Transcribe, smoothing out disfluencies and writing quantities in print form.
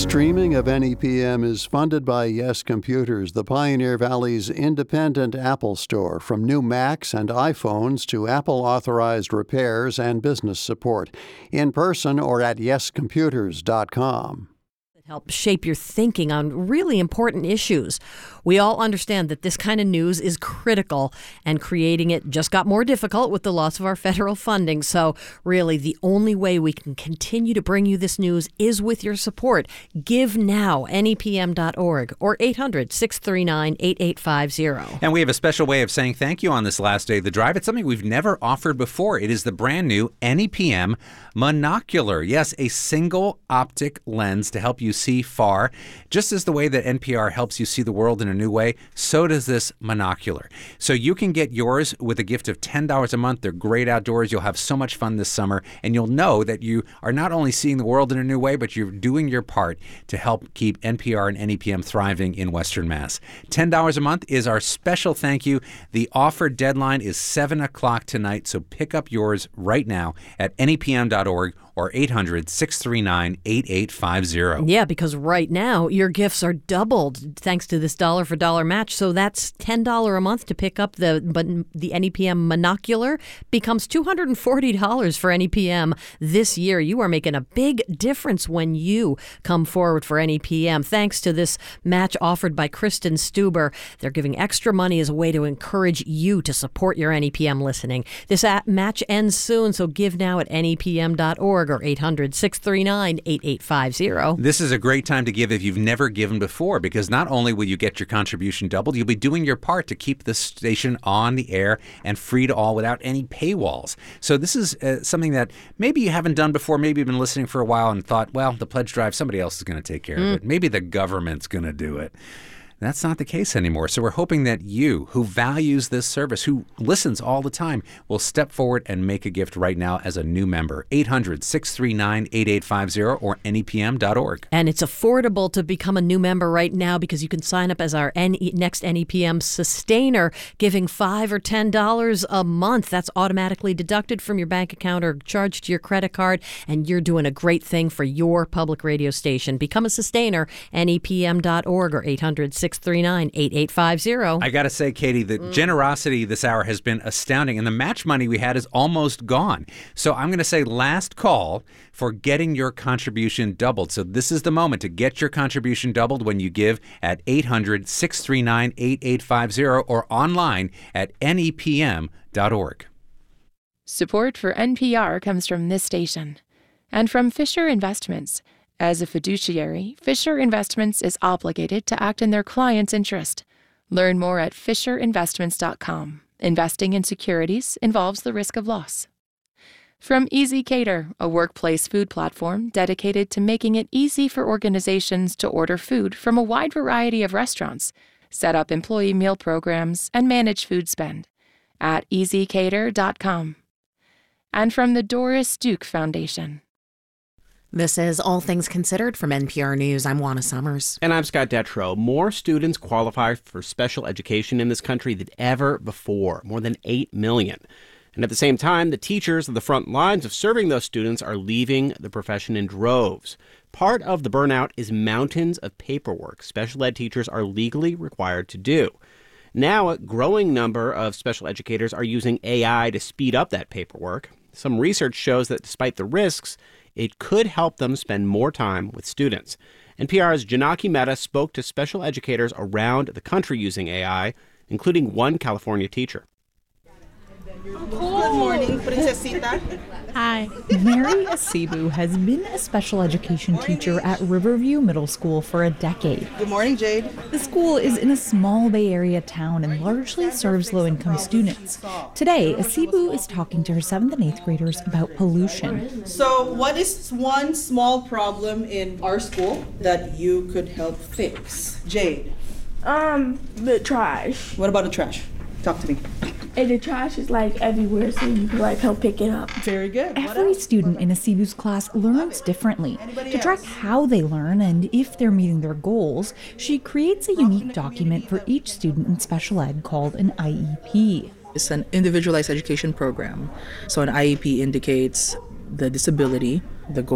Streaming of NEPM is funded by Yes Computers, the Pioneer Valley's independent Apple store. From new Macs and iPhones to Apple-authorized repairs and business support. In person or at yescomputers.com. Help shape your thinking on really important issues. We all understand that this kind of news is critical, and creating it just got more difficult with the loss of our federal funding. So really, the only way we can continue to bring you this news is with your support. Give now, nepm.org or 800-639-8850. And we have a special way of saying thank you on this last day of the drive. It's something we've never offered before. It is the brand new NEPM Monocular. Yes, a single optic lens to help you see far. Just as the way that NPR helps you see the world in a new way, so does this monocular. So you can get yours with a gift of $10 a month. They're great outdoors. You'll have so much fun this summer, and you'll know that you are not only seeing the world in a new way, but you're doing your part to help keep NPR and NEPM thriving in Western Mass. $10 a month is our special thank you. The offer deadline is 7 o'clock tonight, so pick up yours right now at nepm.org or 800-639-8850. Yeah, because right now your gifts are doubled thanks to this dollar-for-dollar match. So that's $10 a month to pick up the NEPM Monocular. Becomes $240 for NEPM this year. You are making a big difference when you come forward for NEPM. Thanks to this match offered by Kristen Stuber. They're giving extra money as a way to encourage you to support your NEPM listening. This match ends soon, so give now at nepm.org. or 800-639-8850. This is a great time to give if you've never given before, because not only will you get your contribution doubled, you'll be doing your part to keep this station on the air and free to all without any paywalls. So this is something that maybe you haven't done before. Maybe you've been listening for a while and thought, well, the pledge drive, somebody else is going to take care of it. Maybe the government's going to do it. That's not the case anymore. So we're hoping that you, who values this service, who listens all the time, will step forward and make a gift right now as a new member. 800-639-8850 or nepm.org. And it's affordable to become a new member right now because you can sign up as our next NEPM sustainer, giving $5 or $10 a month. That's automatically deducted from your bank account or charged to your credit card, and you're doing a great thing for your public radio station. Become a sustainer, nepm.org or 800-639-8850. I got to say, Katie, the generosity this hour has been astounding, and the match money we had is almost gone. So I'm going to say last call for getting your contribution doubled. So this is the moment to get your contribution doubled when you give at 800-639-8850 or online at nepm.org. Support for NPR comes from this station and from Fisher Investments. As a fiduciary, Fisher Investments is obligated to act in their client's interest. Learn more at fisherinvestments.com. Investing in securities involves the risk of loss. From Easy Cater, a workplace food platform dedicated to making it easy for organizations to order food from a wide variety of restaurants, set up employee meal programs, and manage food spend at easycater.com. And from the Doris Duke Foundation. This is All Things Considered from NPR News. I'm Juana Summers. And I'm Scott Detrow. More students qualify for special education in this country than ever before, more than 8 million. And at the same time, the teachers on the front lines of serving those students are leaving the profession in droves. Part of the burnout is mountains of paperwork special ed teachers are legally required to do. Now, a growing number of special educators are using AI to speed up that paperwork. Some research shows that despite the risks, it could help them spend more time with students. NPR's Janaki Mehta spoke to special educators around the country using AI, including one California teacher. Good morning, Princesita. Hi. Mary Asibu has been a special education teacher at Riverview Middle School for a decade. Good morning, Jade. The school is in a small Bay Area town and largely serves low-income students. Today, Asibu is talking to her 7th and 8th graders about pollution. So what is one small problem in our school that you could help fix? Jade. The trash. What about the trash? Talk to me. And the trash is like everywhere, so you can like help pick it up. Very good. Every student in Asibu's class learns differently. To track how they learn and if they're meeting their goals, she creates a unique document for each student in special ed called an IEP. It's an individualized education program. So an IEP indicates the disability, the goal,